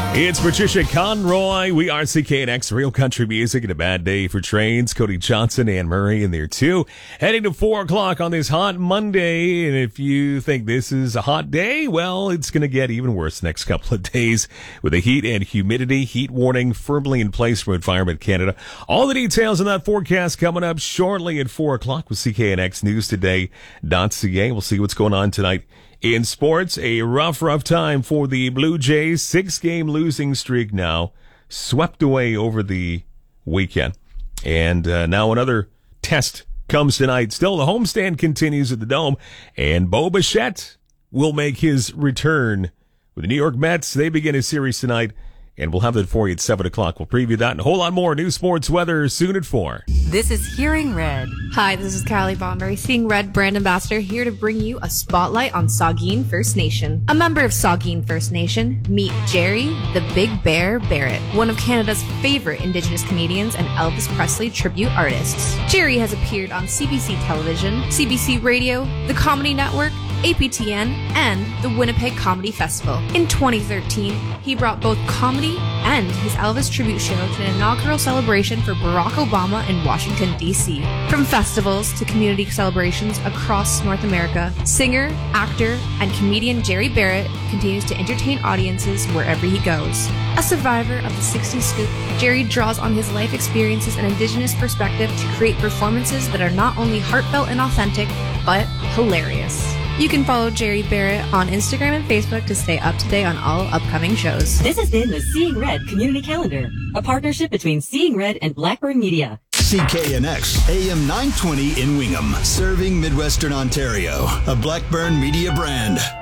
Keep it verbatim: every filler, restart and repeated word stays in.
It's Patricia Conroy. We are C K N X, real country music, and a bad day for trains. Cody Johnson, Anne Murray in there too. Heading to four o'clock on this hot Monday. And if you think this is a hot day, well, it's going to get even worse the next couple of days with the heat and humidity. Heat warning firmly in place from Environment Canada. All the details on that forecast coming up shortly at four o'clock with C K N X News Today dot C A. We'll see what's going on tonight. In sports, a rough, rough time for the Blue Jays. Six-game losing streak now, swept away over the weekend. And uh, now another test comes tonight. Still, the homestand continues at the Dome, and Bo Bichette will make his return with the New York Mets. They begin a series tonight, and we'll have that for you at seven o'clock. We'll preview that and a whole lot more new sports weather soon at four. This is Hearing Red. Hi, this is Callie Bomberry, Seeing Red brand ambassador, here to bring you a spotlight on Saugeen First Nation. A member of Saugeen First Nation, meet Jerry the Big Bear Barrett, one of Canada's favorite Indigenous comedians and Elvis Presley tribute artists. Jerry has appeared on C B C Television, C B C Radio, the Comedy Network, A P T N, and the Winnipeg Comedy Festival. In twenty thirteen, he brought both comedy and his Elvis tribute show to an inaugural celebration for Barack Obama in Washington, D C From festivals to community celebrations across North America, singer, actor, and comedian Jerry Barrett continues to entertain audiences wherever he goes. A survivor of the sixties scoop, Jerry draws on his life experiences and Indigenous perspective to create performances that are not only heartfelt and authentic, but hilarious. You can follow Jerry Barrett on Instagram and Facebook to stay up to date on all upcoming shows. This has been the Seeing Red Community Calendar, a partnership between Seeing Red and Blackburn Media. C K N X, A M nine twenty in Wingham, serving Midwestern Ontario, a Blackburn Media brand.